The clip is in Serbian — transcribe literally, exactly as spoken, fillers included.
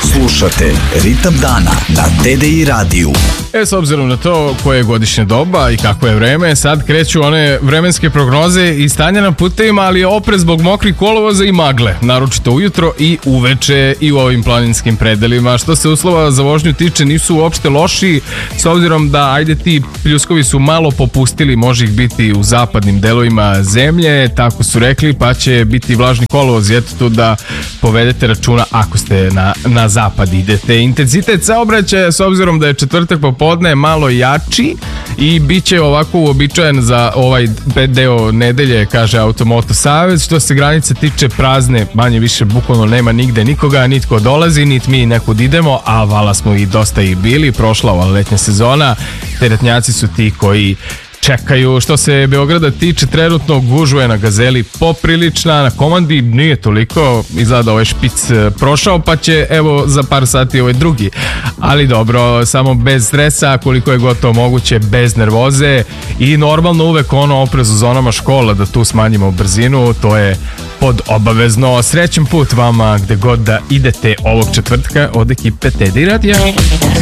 Slušate Ritam dana na T D I radiju. E, s obzirom na to koje je godišnje doba i kako je vreme, sad kreću one vremenske prognoze i stanja na putevima, ali oprez zbog mokrih kolovoza i magle, naročito ujutro i uveče i u ovim planinskim predelima. Što se uslova za vožnju tiče, nisu uopšte loši, s obzirom da, ajde, ti pljuskovi su malo popustili, može ih biti u zapadnim delovima zemlje, tako su rekli, pa će biti vlažni kolovoz, eto tu da povedete računa ako ste na, na zapad idete. Intenzitet saobraćaja, s obzirom da je četvrtak popodne, malo jači i bit će ovako uobičajen za ovaj deo nedelje, kaže Automoto Savez. Što se granice tiče, prazne, manje više bukvalno nema nigde nikoga, nitko dolazi, nit mi nekud idemo, a vala smo i dosta i bili, prošla ova letnja sezona, teretnjaci su ti koji čekaju. Što se Beograda tiče, trenutno gužva je na Gazeli poprilična, na Komandi nije toliko, izgleda ovaj špic prošao, pa će evo za par sati ovaj drugi, ali dobro, samo bez stresa, koliko je gotovo moguće, bez nervoze i normalno uvek ono oprez u zonama škola, da tu smanjimo brzinu, to je pod obavezno. Srećan put vama gde god da idete ovog četvrtka od ekipe T D I radija.